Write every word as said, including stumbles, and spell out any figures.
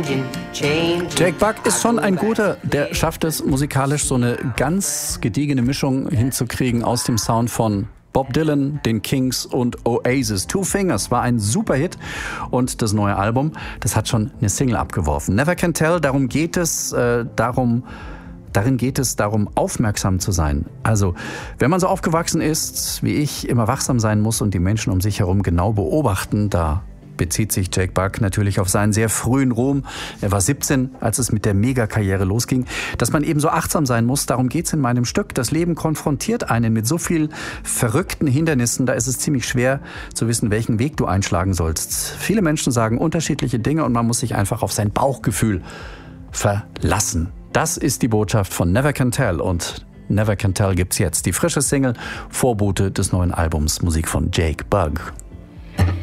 changing, changing. Jake Buck ist schon ein guter, der schafft es musikalisch so eine ganz gediegene Mischung hinzukriegen aus dem Sound von Bob Dylan, den Kings und Oasis. Two Fingers war ein super Hit und das neue Album, das hat schon eine Single abgeworfen. Never Can Tell, darum geht es, äh, darum, darin geht es darum, aufmerksam zu sein. Also, wenn man so aufgewachsen ist, wie ich, immer wachsam sein muss und die Menschen um sich herum genau beobachten, da bezieht sich Jake Buck natürlich auf seinen sehr frühen Ruhm. Er war siebzehn, als es mit der Megakarriere losging. Dass man eben so achtsam sein muss, darum geht's in meinem Stück. Das Leben konfrontiert einen mit so viel verrückten Hindernissen, da ist es ziemlich schwer zu wissen, welchen Weg du einschlagen sollst. Viele Menschen sagen unterschiedliche Dinge und man muss sich einfach auf sein Bauchgefühl verlassen. Das ist die Botschaft von Never Can Tell und Never Can Tell gibt's jetzt. Die frische Single, Vorbote des neuen Albums, Musik von Jake Buck.